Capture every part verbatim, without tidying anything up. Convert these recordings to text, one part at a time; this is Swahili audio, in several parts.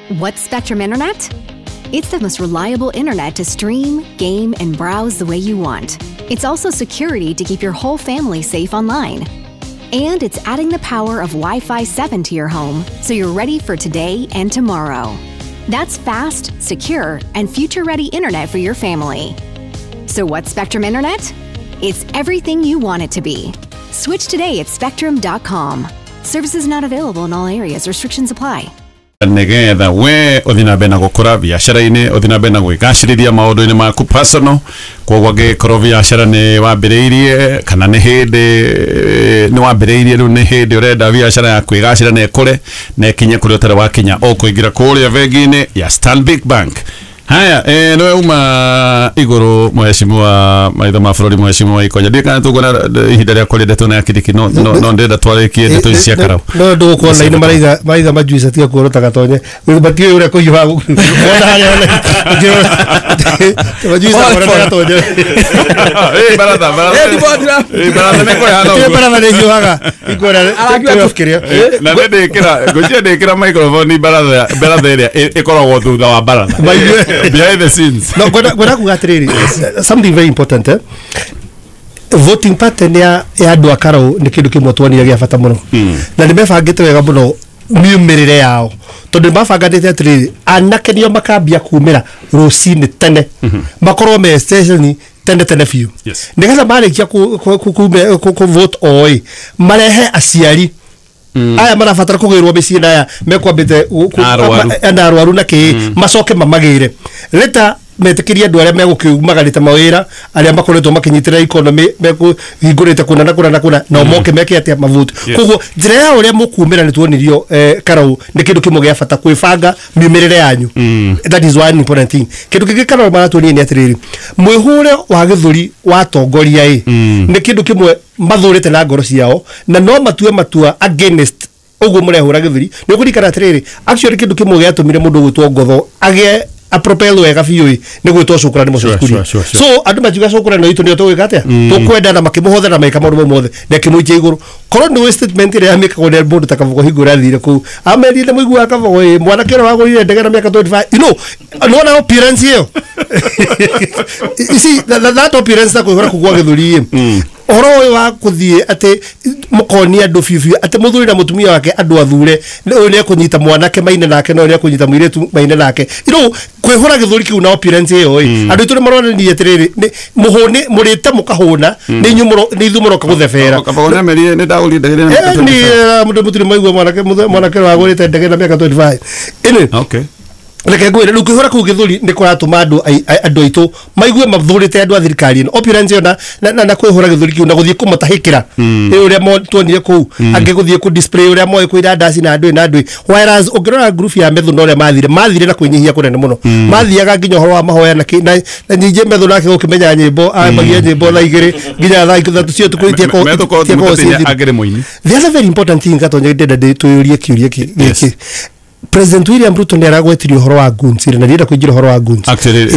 What's Spectrum Internet? It's the most reliable internet to stream, game, and browse the way you want. It's also security to keep your whole family safe online. And it's adding the power of Wi-Fi seven to your home so you're ready for today and tomorrow. That's fast, secure, and future-ready internet for your family. So what's Spectrum Internet? It's everything you want it to be. Switch today at spectrum dot com. Services not available in all areas. Restrictions apply. Negetha we othina bena gukura biashara-ini othina bena gwigaciriria maundu-ini maku personal kwoguo ngikorwo biashara ni wambiriirie kana ni hindi ni wambiriirie riu ni hindi urenda biashara ya kwigacira na ikure na ikinye kuri utare wakinya o kuingira kuria bengi-ini ya Stanbic Bank. Haya, eh no uma iguru mheshimiwa maitho ma bururi mheshimiwa Ikonya ndika tugona ihinda ria kurinde tuna yakidiki no no ndenda twarikie ndeto ici cia karau no ndo ko online maraiga maiga majuisa tia kurota gatonye batie ure ko yuha ona hali ona majuisa kurota gatonye eh barada barada eh dibodra eh barada ne ko hano eh barada ne yuhaga ikora arakifikiria na ndende kira gojia de kira microphone barada barada area ikoragwo thutha wa barada behind the scenes. No, goda goda kugatiriri something very important eh? Voting pattern ya ya andu akarau ni kindu kimwe twonire gia bata muno na nimebangite wega muno miumirire yao tondu mabangandite atiriri anake nio makambia kumira rucini tene makorwo me station tene tene fiu nigetha marikia ku ku vote oi marehe aciari aya marabatara kugirwo micii na aya mekwambite ana arwaru na ki macoke mamagire leta metikiria andu aria megukiumagarite mawira aria makoretwo makinyitira economy mekuhingurite kuna na kuna na kuna no moke meke atia mavuti koguo njira ya uria mukumira ni tuonirio karau ni kindu kimwe gia bata kwibanga miumirire yanyu that is one important thing kindu kingi karau maratuonia ni atiriri mwihure wa githuri wa tongoria i ni kindu kimwe mathurite na ngoro ciao na no matue matua against uguo murehura githuri ni ukurikana atiriri actually kindu kimwe gia tumire mundu gwitwo ngotho age a propel wega fioi ni gwitwo cukura ni mucukuri so andu majuga cukura no itu ni to gwikate tukwenda na makimuhothe na maika maundu mothe na kimuikia iguru korwo ni statement ire amika kone board takavogo higura thire ku amerite muigua akavogo mwana kero wagurire ndege na miaka twenty-five you know no na appearance hiyo you see that, that appearance ta kuhora kugwa githuri oro wa kuthie ate mukoni andu fifi ate muthuri na mutumia wake andu athure ni kunyita mwanake maine nake no ni kunyita muiretu maine nake you know kwihura githuri kiu na appearance hiyo andu itu ni marona ni atiriri muhone murite mukahuna ni nyumuro ni thumuro kaguthebera kabona meri ni ndauri ndege na ni mundu muturi maigua mwanake mwanake wagurite ndege na miaka twenty-five ine okay leke ngwire lu kwihura ku githuri ni kuratuma andu andu aitu maigue mathurite andu a thirikari no opulence ona na na kwihura githuri kiu na guthie kumutahikira ni uria mo tuonire ku ange guthie ku display uria mo kwira ndasi na andu na andu whereas ongirora group ya methu no ria mathire mathire na kwinyihia kunene muno mathiaga nginya horo wa mahoya na na nyinje methu nake gukimenya nyimbo amagia nyimbo na igiri nginya thaa ithatu cio tukuritie ko agere moini. There's a very important thing gatonye ndende tuyurie kiurie giki President William Ruto ni aragwetirio horo wa guns na ndienda kuingira horo wa guns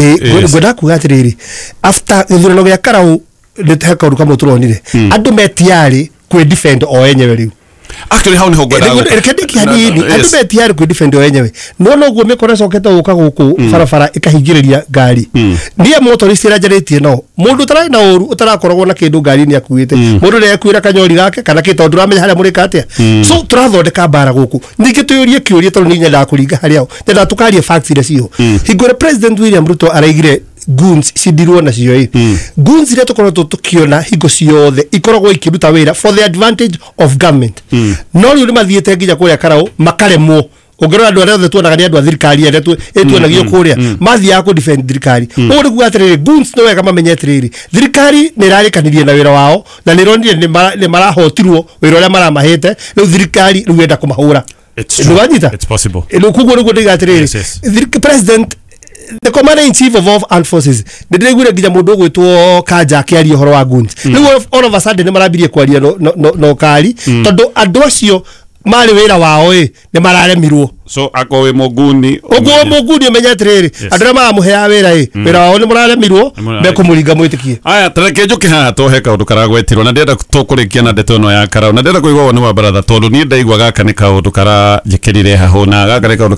eh goda kugatiriri after ithurano gya karau ndeteka uruka muturonire andu metiari kwe defend o enyewe riu actually how ni hogweda rekendeki hanini andu metiari kwe defend o enyewe no no guo mekora cokete uka guku farafara ikahingiriria ngari niye motorist irajaretie no mundu tarai na uru utarakoragwo na kindu ngari ni akuite mundu ne kwira kanyori gake kana kitondu ramenya haria muri katia so turathondeka bara guku ningi tuyurie kiurie tondu ninya da kuringa haria ndenda tukarie facts ire cio hingore President William Ruto araigire guns sidirwo na cio i guns ire tukorwo tukiona hingo ciothe ikoragwo ikiruta wira for the advantage of government no riu ni mathiete nginya kuria karau makaremwo ongero andu aria tuonaga ni andu a thirikari aria tuonagio kuria mathia ku defend thirikari uri kugatiriri guns no wega mamenye atiriri thirikari ni rarikanirie na wira wao na ni ronire ni marahotirwo wira uria maramahete riu thirikari riu enda kumahura it's possible ilo kugo rugo digatiriri president the commander in chief of all armed forces ndire gwire nginya mundu gwitwo Kanja akiaria horo wa guns riu all of a sudden ni marabirie kwaria no no no kari tondu andu acio mari wira wao i ni mararemirwo so akowe moguni ogo moguni menya atiriri andra ma muhea wira i wira wao ni muraremirwo bekumuringa mwitikie aya tareke njuki ha tohe kaundu karagwetirwo na ndenda tukurikia na ndeto no ya karau na ndenda kuigwa woni wa baratha tondu ni ndaigwa gaka ni kaundu kara jikirire haho na gaka ni kaundu